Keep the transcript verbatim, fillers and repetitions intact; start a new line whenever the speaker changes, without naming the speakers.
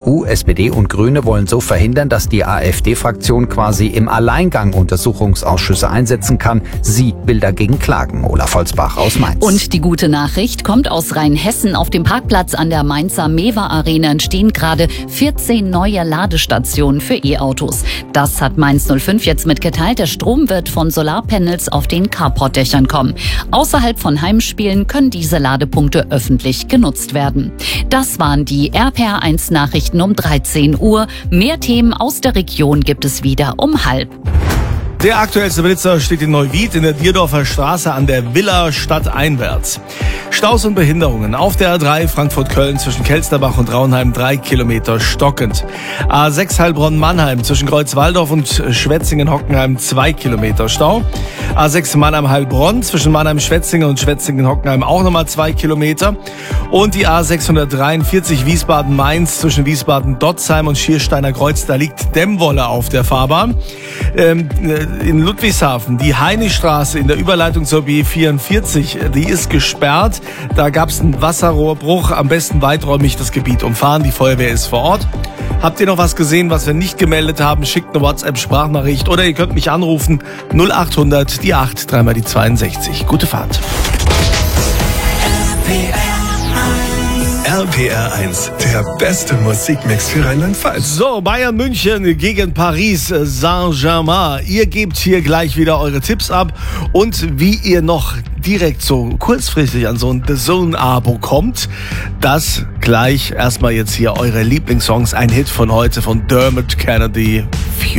U, S P D und Grüne wollen so verhindern, dass die AfD-Fraktion quasi im Alleingang Untersuchungsausschüsse einsetzen kann. Sie will dagegen klagen. Olaf Holzbach aus Mainz.
Und die gute Nachricht kommt aus Rheinhessen. Auf dem Parkplatz an der Mainzer Mewa Arena entstehen gerade vierzehn neue Ladestationen für E-Autos. Das hat Mainz null fünf jetzt mitgeteilt. Der Strom wird von Solarpanels auf den Carportdächern kommen. Außerhalb von Heimspielen können diese Ladepunkte öffentlich genutzt werden. Das waren die R P R eins Nachrichten um dreizehn Uhr. Mehr Themen aus der Region gibt es wieder um halb.
Der aktuellste Blitzer steht in Neuwied in der Dierdorfer Straße an der Villa stadteinwärts. Staus und Behinderungen auf der A drei Frankfurt-Köln zwischen Kelsterbach und Raunheim drei Kilometer stockend. A sechs Heilbronn-Mannheim zwischen Kreuzwaldorf und Schwetzingen-Hockenheim zwei Kilometer Stau. A sechs Mannheim-Heilbronn zwischen Mannheim-Schwetzingen und Schwetzingen-Hockenheim auch nochmal zwei Kilometer. Und die A sechshundertdreiundvierzig Wiesbaden-Mainz zwischen Wiesbaden-Dotzheim und Schiersteiner Kreuz, da liegt Dämmwolle auf der Fahrbahn. Ähm, in Ludwigshafen, die Heinistraße in der Überleitung zur B vierundvierzig, die ist gesperrt. Da gab es einen Wasserrohrbruch, am besten weiträumig das Gebiet umfahren. Die Feuerwehr ist vor Ort. Habt ihr noch was gesehen, was wir nicht gemeldet haben? Schickt eine WhatsApp-Sprachnachricht oder ihr könnt mich anrufen. null achthundert, die acht, dreimal die zweiundsechzig. Gute Fahrt.
R P R eins, der beste Musikmix für Rheinland-Pfalz.
So, Bayern München gegen Paris Saint-Germain. Ihr gebt hier gleich wieder eure Tipps ab und wie ihr noch direkt so kurzfristig an so ein The Zone-Abo kommt, das gleich. Erstmal jetzt hier eure Lieblingssongs, ein Hit von heute von Dermot Kennedy, Future.